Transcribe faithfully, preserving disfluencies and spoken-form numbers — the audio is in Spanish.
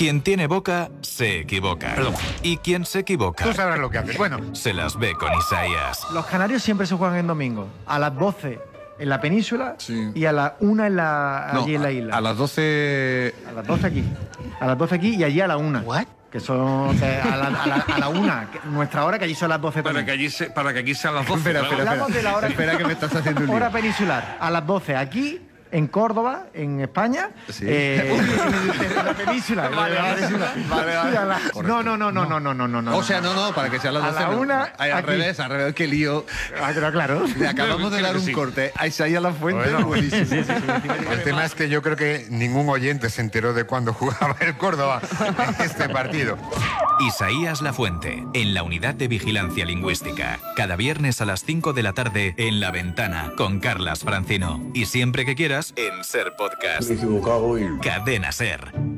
Quien tiene boca, se equivoca. Perdón. Y quien se equivoca... Tú sabrás lo que haces. Bueno. Se las ve con Isaías. Los canarios siempre se juegan en domingo. A las doce en la península Sí. y a las una en la, No, allí en la a- isla. A las doce... A las doce aquí. A las doce aquí y allí a la una. ¿What? Que son que a, la, a, la, a la una. Que nuestra hora, que allí son las doce Para también. que, allí se, para que aquí sean las doce. Espera, claro. espera, Hablamos de la hora- espera que me estás haciendo un lío. Hora peninsular. A las doce aquí, en Córdoba, en España. Sí. Eh, en la península. Vale, en la vale, península. vale, vale. Y a la- Correcto. No, no, no, no, no, no, no, no, no. O sea, no, no, para que sea a las A doce. la no. una, Ay, al aquí. revés, al revés, qué lío. Ah, pero claro. Le acabamos de Creo dar que un sí. corte a Isaías La Fuente. Bueno. Buenísimo. El tema es que yo creo que ningún oyente se enteró de cuándo jugaba el Córdoba en este partido. Isaías Lafuente, en la Unidad de Vigilancia Lingüística. Cada viernes a las cinco de la tarde en La Ventana, con Carlas Francino. Y siempre que quieras, en Ser Podcast. Me he equivocado y... Cadena Ser.